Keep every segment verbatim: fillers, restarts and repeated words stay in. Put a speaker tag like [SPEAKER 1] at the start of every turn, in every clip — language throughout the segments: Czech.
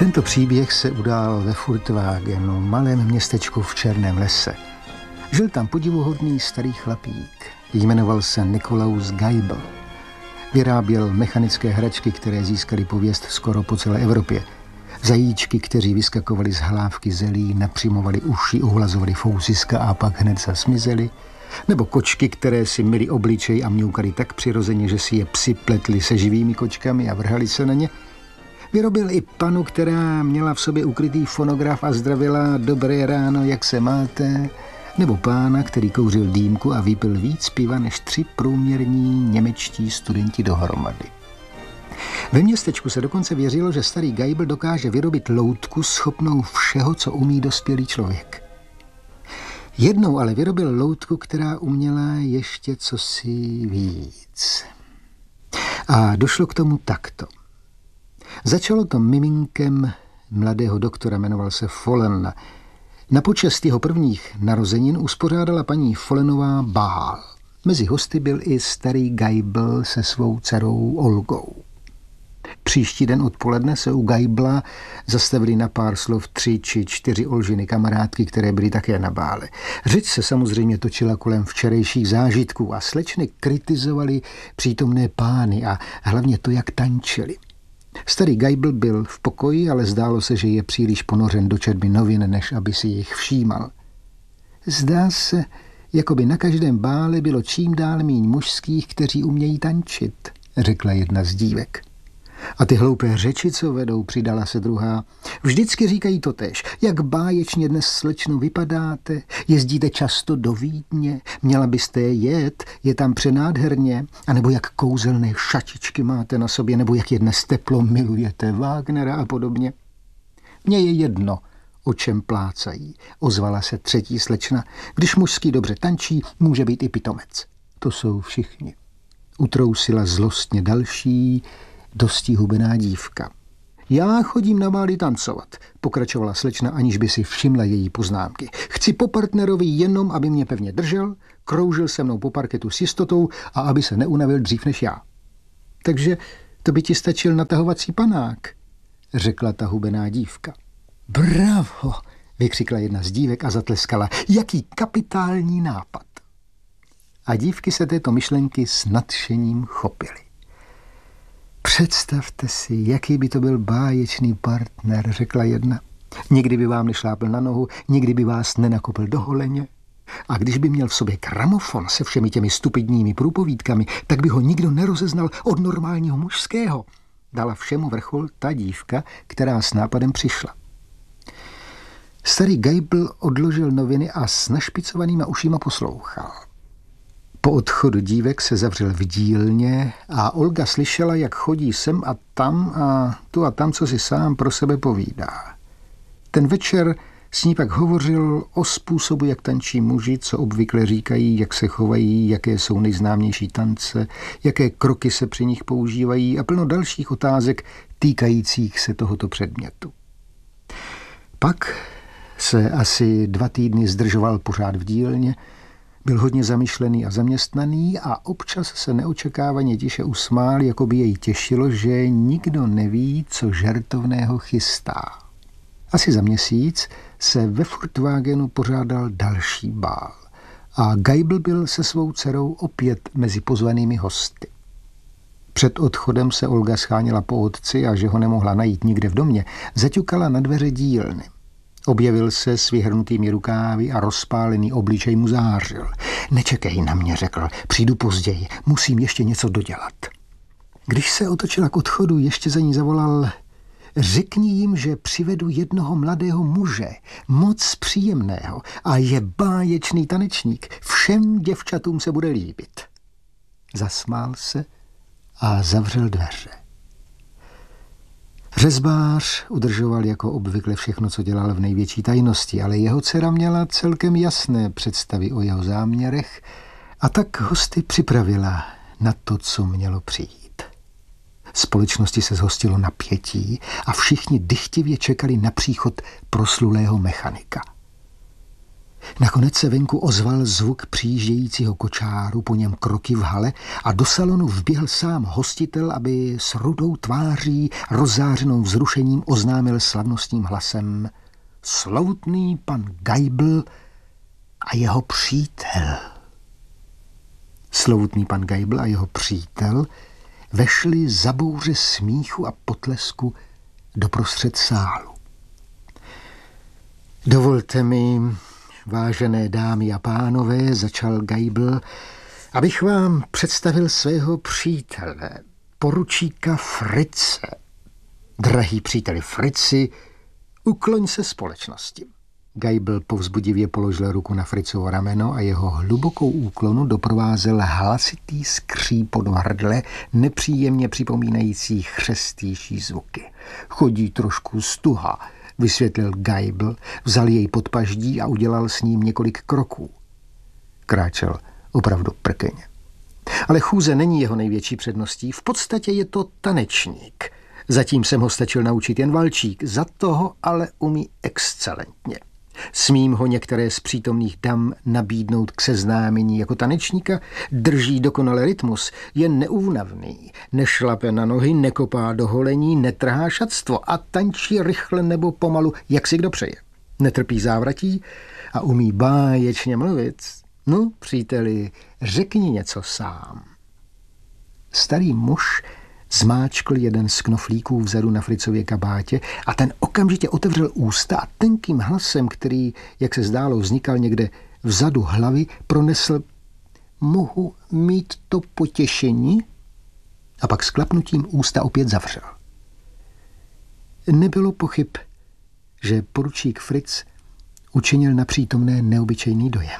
[SPEAKER 1] Tento příběh se udál ve Furtwägenu, malém městečku v Černém lese. Žil tam podivuhodný starý chlapík. Jmenoval se Nikolaus Geibel. Vyráběl mechanické hračky, které získaly pověst skoro po celé Evropě. Zajíčky, kteří vyskakovali z hlávky zelí, napřimovali uši, uhlazovali fousiska a pak hned zasmizeli. Nebo kočky, které si myli obličej a mňoukali tak přirozeně, že si je psi pletli se živými kočkami a vrhali se na ně. Vyrobil i panu, která měla v sobě ukrytý fonograf a zdravila dobré ráno, jak se máte, nebo pána, který kouřil dýmku a vypil víc piva než tři průměrní němečtí studenti dohromady. Ve městečku se dokonce věřilo, že starý Geibel dokáže vyrobit loutku schopnou všeho, co umí dospělý člověk. Jednou ale vyrobil loutku, která uměla ještě cosi víc. A došlo k tomu takto. Začalo to miminkem mladého doktora, jmenoval se Follen. Na počest jeho prvních narozenin uspořádala paní Follenová bál. Mezi hosty byl i starý Geibel se svou dcerou Olgou. Příští den odpoledne se u Geibla zastavili na pár slov tři či čtyři Olžiny kamarádky, které byly také na bále. Řeč se samozřejmě točila kolem včerejších zážitků a slečny kritizovali přítomné pány a hlavně to, jak tančili. Starý Geibel byl v pokoji, ale zdálo se, že je příliš ponořen do četby novin, než aby si jich všímal. Zdá se, jako by na každém bále bylo čím dál míň mužských, kteří umějí tančit, řekla jedna z dívek. A ty hloupé řeči, co vedou, přidala se druhá. Vždycky říkají totéž. Jak báječně dnes, slečno, vypadáte? Jezdíte často do Vídně? Měla byste jet? Je tam přenádherně? A nebo jak kouzelné šatičky máte na sobě? Nebo jak je dnes teplo, milujete Wagnera a podobně? Mně je jedno, o čem plácají, ozvala se třetí slečna. Když mužský dobře tančí, může být i pitomec. To jsou všichni. Utrousila zlostně další, dosti hubená dívka. Já chodím na bály tancovat, pokračovala slečna, aniž by si všimla její poznámky. Chci po partnerovi jenom, aby mě pevně držel, kroužil se mnou po parketu s jistotou a aby se neunavil dřív než já. Takže to by ti stačil natahovací panák, řekla ta hubená dívka. Bravo, vykřikla jedna z dívek a zatleskala. Jaký kapitální nápad. A dívky se této myšlenky s nadšením chopily. Představte si, jaký by to byl báječný partner, řekla jedna. Nikdy by vám nešlápl na nohu, nikdy by vás nenakopl do holeně. A když by měl v sobě gramofon se všemi těmi stupidními průpovídkami, tak by ho nikdo nerozeznal od normálního mužského. Dala všemu vrchol ta dívka, která s nápadem přišla. Starý Geibel odložil noviny a s našpicovanýma ušima poslouchal. Po odchodu dívek se zavřel v dílně a Olga slyšela, jak chodí sem a tam a tu a tam, co si sám pro sebe povídá. Ten večer s ní pak hovořil o způsobu, jak tančí muži, co obvykle říkají, jak se chovají, jaké jsou nejznámější tance, jaké kroky se při nich používají a plno dalších otázek týkajících se tohoto předmětu. Pak se asi dva týdny zdržoval pořád v dílně, byl hodně zamyšlený a zaměstnaný a občas se neočekávaně tiše usmál, jako by jej těšilo, že nikdo neví, co žertovného chystá. Asi za měsíc se ve Furtwägenu pořádal další bál a Geibel byl se svou dcerou opět mezi pozvanými hosty. Před odchodem se Olga scháněla po otci a že ho nemohla najít nikde v domě, zaťukala na dveře dílny. Objevil se s vyhrnutými rukávy a rozpálený obličej mu zářil. Nečekej na mě, řekl, přijdu později, musím ještě něco dodělat. Když se otočila k odchodu, ještě za ní zavolal, řekni jim, že přivedu jednoho mladého muže, moc příjemného a je báječný tanečník, všem děvčatům se bude líbit. Zasmál se a zavřel dveře. Řezbář udržoval jako obvykle všechno, co dělal v největší tajnosti, ale jeho dcera měla celkem jasné představy o jeho záměrech a tak hosty připravila na to, co mělo přijít. Společnosti se zhostilo napětí a všichni dychtivě čekali na příchod proslulého mechanika. Nakonec se venku ozval zvuk přijíždějícího kočáru, po něm kroky v hale a do salonu vběhl sám hostitel, aby s rudou tváří, rozzářenou vzrušením oznámil slavnostním hlasem: Slovutný pan Geibl a jeho přítel. Slovutný pan Geibl a jeho přítel vešli za bouře smíchu a potlesku doprostřed sálu. Dovolte mi, vážené dámy a pánové, začal Geibl, abych vám představil svého přítele, poručíka Fritze. Drahý příteli Fritzi, ukloň se společnosti. Geibl povzbudivě položil ruku na Fritzovo rameno a jeho hlubokou úklonu doprovázel hlasitý skříp v hrdle, nepříjemně připomínající chřestější zvuky. Chodí trošku stuha, vysvětlil Geibl, vzal jej pod paždí a udělal s ním několik kroků. Kráčel opravdu prkeně. Ale chůze není jeho největší předností, v podstatě je to tanečník. Zatím jsem ho stačil naučit jen valčík, za toho ale umí excelentně. Smím ho některé z přítomných dam nabídnout k seznámení jako tanečníka, drží dokonale rytmus, je neúnavný, nešlape na nohy, nekopá do holení, netrhá šatstvo a tančí rychle nebo pomalu, jak si kdo přeje. Netrpí závratí a umí báječně mluvit. No, příteli, řekni něco sám. Starý muž zmáčkl jeden z knoflíků vzadu na Fritzově kabátě a ten okamžitě otevřel ústa a tenkým hlasem, který, jak se zdálo, vznikal někde vzadu hlavy, pronesl: Mohu mít to potěšení? A pak s klapnutím ústa opět zavřel. Nebylo pochyb, že poručík Fritz učinil na přítomné neobyčejný dojem.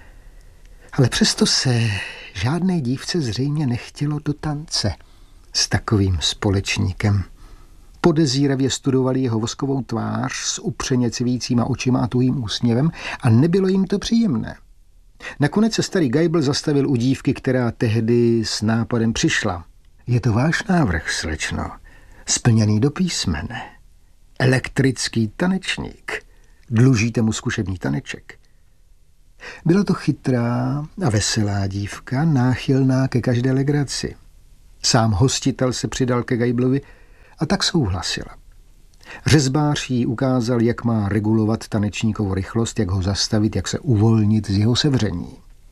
[SPEAKER 1] Ale přesto se žádné dívce zřejmě nechtělo do tance s takovým společníkem. Podezíravě studovali jeho voskovou tvář s upřeně civícíma očima a tuhým úsměvem a nebylo jim to příjemné. Nakonec se starý Geibl zastavil u dívky, která tehdy s nápadem přišla. Je to váš návrh, slečno, splněný do písmene. Elektrický tanečník. Dlužíte mu zkušební taneček. Byla to chytrá a veselá dívka, náchylná ke každé legraci. Sám hostitel se přidal ke Geiblovi a tak souhlasila. Řezbář jí ukázal, jak má regulovat tanečníkovou rychlost, jak ho zastavit, jak se uvolnit z jeho sevření.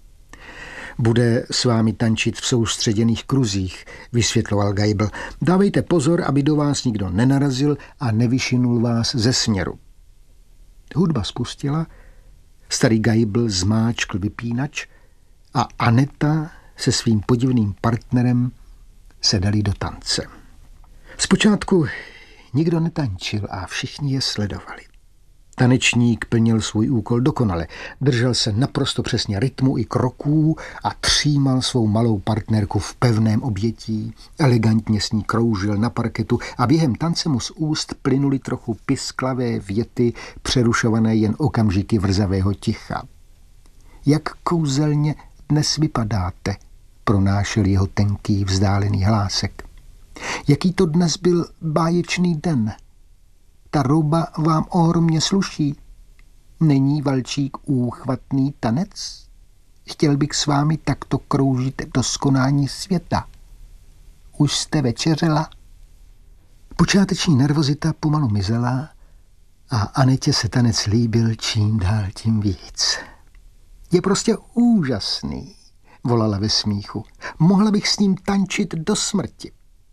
[SPEAKER 1] Bude s vámi tančit v soustředěných kruzích, vysvětloval Geibl. Dávejte pozor, aby do vás nikdo nenarazil a nevyšinul vás ze směru. Hudba spustila, starý Geibl zmáčkl vypínač a Aneta se svým podivným partnerem se dali do tance. Zpočátku nikdo netančil a všichni je sledovali. Tanečník plnil svůj úkol dokonale, držel se naprosto přesně rytmu i kroků a třímal svou malou partnerku v pevném objetí, elegantně s ní kroužil na parketu a během tance mu z úst plynuly trochu pisklavé věty, přerušované jen okamžiky vrzavého ticha. Jak kouzelně dnes vypadáte, pronášel jeho tenký vzdálený hlásek. Jaký to dnes byl báječný den. Ta rouba vám ohromně sluší. Není valčík úchvatný tanec? Chtěl bych s vámi takto kroužit do skonání světa. Už jste večeřela? Počáteční nervozita pomalu mizela a Anetě se tanec líbil čím dál tím víc. Je prostě úžasný, volala ve smíchu. Mohla bych s ním tančit do smrti.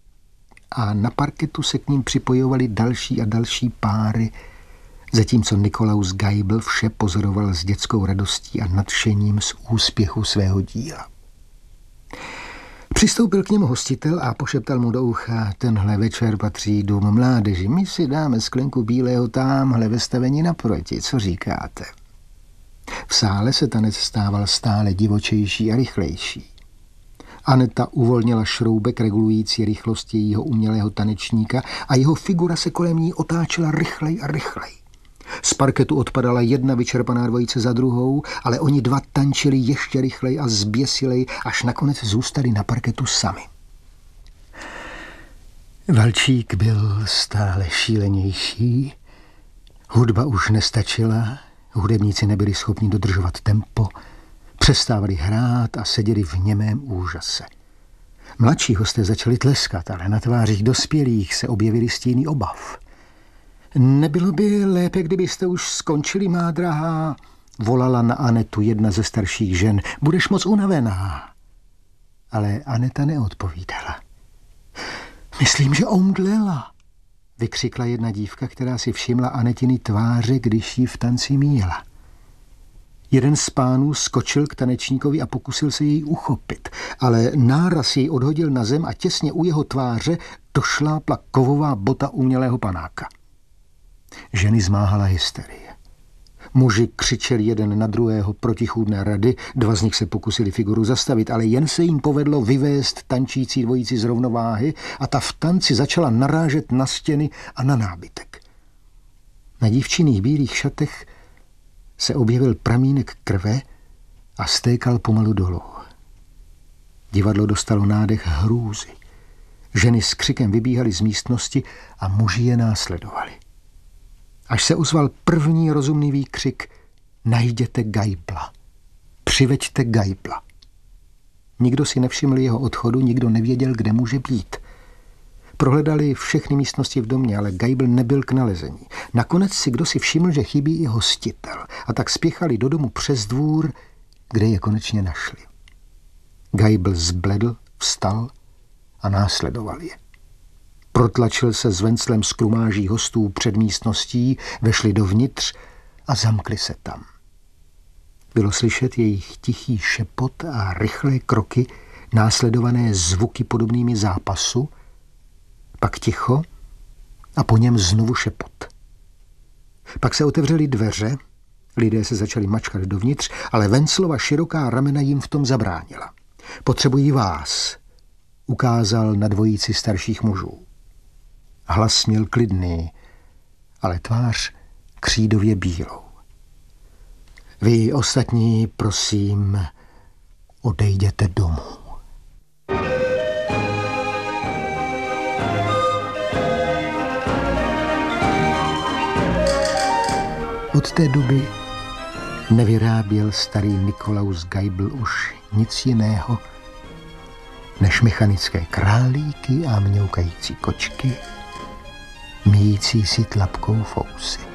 [SPEAKER 1] A na parketu se k ním připojovali další a další páry, zatímco Nikolaus Geibl vše pozoroval s dětskou radostí a nadšením z úspěchu svého díla. Přistoupil k němu hostitel a pošeptal mu do ucha: tenhle večer patří dům mládeži, my si dáme sklenku bílého támhle ve stavení naproti, co říkáte? V sále se tanec stával stále divočejší a rychlejší. Aneta uvolnila šroubek regulující rychlost jejího umělého tanečníka a jeho figura se kolem ní otáčela rychlej a rychlej. Z parketu odpadala jedna vyčerpaná dvojice za druhou, ale oni dva tančili ještě rychlej a zběsilej, až nakonec zůstali na parketu sami. Valčík byl stále šílenější, hudba už nestačila, Hudebníci nebyli schopni dodržovat tempo, přestávali hrát a seděli v němém úžase. Mladší hosté začali tleskat, ale na tvářích dospělých se objevily stíny obav. Nebylo by lépe, kdybyste už skončili, má drahá, volala na Anetu jedna ze starších žen. Budeš moc unavená. Ale Aneta neodpovídala. Myslím, že omdlela, vykřikla jedna dívka, která si všimla Anetiny tváře, když ji v tanci míjela. Jeden z pánů skočil k tanečníkovi a pokusil se jej uchopit, ale náraz jej odhodil na zem a těsně u jeho tváře došlápla kovová bota umělého panáka. Ženy zmáhala hysterie. Muži křičeli jeden na druhého protichůdné rady, dva z nich se pokusili figuru zastavit, ale jen se jim povedlo vyvést tančící dvojici z rovnováhy a ta v tanci začala narážet na stěny a na nábytek. Na dívčiných bílých šatech se objevil pramínek krve a stékal pomalu dolů. Divadlo dostalo nádech hrůzy. Ženy s křikem vybíhaly z místnosti a muži je následovali. Až se ozval první rozumný výkřik: najděte Geibla. Přiveďte Geibla. Nikdo si nevšiml jeho odchodu, nikdo nevěděl, kde může být. Prohledali všechny místnosti v domě, ale Geibl nebyl k nalezení. Nakonec si kdo si všiml, že chybí i hostitel, a tak spěchali do domu přes dvůr, kde je konečně našli. Geibl zbledl, vstal a následoval je. Protlačil se s venclem z krumáží hostů před místností, vešli dovnitř a zamkli se tam. Bylo slyšet jejich tichý šepot a rychlé kroky, následované zvuky podobnými zápasu, pak ticho a po něm znovu šepot. Pak se otevřely dveře, lidé se začali mačkat dovnitř, ale Venclova široká ramena jim v tom zabránila. Potřebují vás, ukázal na dvojici starších mužů. Hlas měl klidný, ale tvář křídově bílou. Vy ostatní, prosím, odejděte domů. Od té doby nevyráběl starý Nikolaus Geibl už nic jiného než mechanické králíky a mňoukající kočky, míjící si tlapkou fousy.